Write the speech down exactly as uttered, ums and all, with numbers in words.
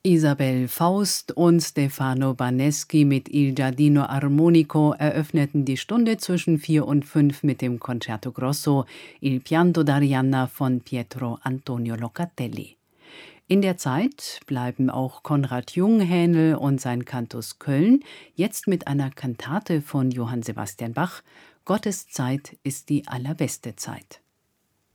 Isabel Faust und Stefano Baneschi mit Il Giardino Armonico eröffneten die Stunde zwischen vier und fünf mit dem Concerto Grosso Il Pianto d'Arianna von Pietro Antonio Locatelli. In der Zeit bleiben auch Konrad Junghänel und sein Cantus Köln jetzt mit einer Kantate von Johann Sebastian Bach. Gottes Zeit ist die allerbeste Zeit.